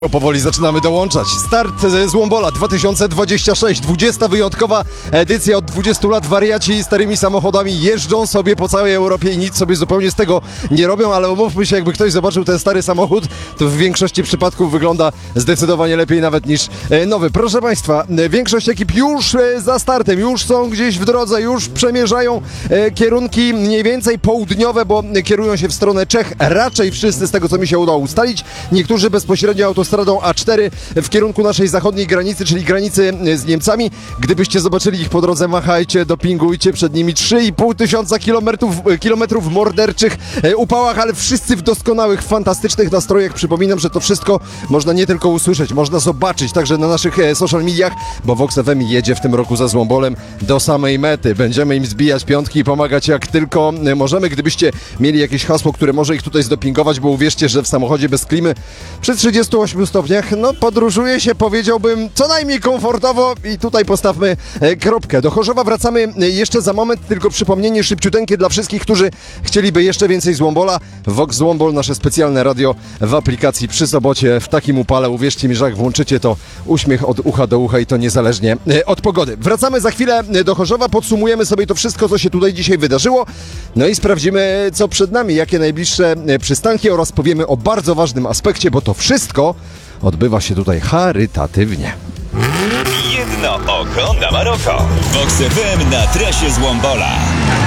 Powoli zaczynamy dołączać. Start z Łombola 2026, 20 wyjątkowa edycja. Od 20 lat wariaci starymi samochodami jeżdżą sobie po całej Europie i nic sobie zupełnie z tego nie robią, ale umówmy się, jakby ktoś zobaczył ten stary samochód, to w większości przypadków wygląda zdecydowanie lepiej nawet niż nowy. Proszę Państwa, większość ekip już za startem, już są gdzieś w drodze, już przemierzają kierunki mniej więcej południowe, bo kierują się w stronę Czech. Raczej wszyscy, z tego co mi się udało ustalić. Niektórzy bezpośrednio autostradą A4 w kierunku naszej zachodniej granicy, czyli granicy z Niemcami. Gdybyście zobaczyli ich po drodze, machajcie, dopingujcie przed nimi. 3,5 tysiąca kilometrów w morderczych upałach, ale wszyscy w doskonałych, fantastycznych nastrojach. Przypominam, że to wszystko można nie tylko usłyszeć, można zobaczyć także na naszych social mediach, bo Vox FM jedzie w tym roku za Złombolem do samej mety. Będziemy im zbijać piątki i pomagać jak tylko możemy. Gdybyście mieli jakieś hasło, które może ich tutaj zdopingować, bo uwierzcie, że w samochodzie bez klimy przy 38 stopniach, no podróżuje się, powiedziałbym, co najmniej komfortowo i tutaj postawmy kropkę. Do Chorzowa wracamy jeszcze za moment, tylko przypomnienie szybciuteńkie dla wszystkich, którzy chcieliby jeszcze więcej Złombola. Vox Złombol, nasze specjalne radio w aplikacji przy sobocie w takim upale. Uwierzcie mi, że jak włączycie, to uśmiech od ucha do ucha i to niezależnie od pogody. Wracamy za chwilę do Chorzowa, podsumujemy sobie to wszystko, co się tutaj dzisiaj wydarzyło, no i sprawdzimy, co przed nami, jakie najbliższe przystanki oraz powiemy o bardzo ważnym aspekcie, bo to wszystko odbywa się tutaj charytatywnie. Jedno oko na Maroko. Vox FM na trasie z Łombola.